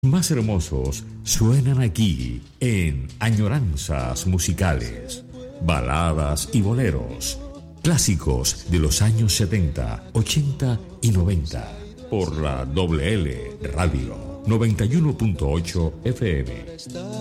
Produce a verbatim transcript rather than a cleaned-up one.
más hermosos suenan aquí en Añoranzas Musicales. Baladas y boleros, clásicos de los años setenta, ochenta y noventa. Por la Doble L Radio noventa y uno punto ocho F M.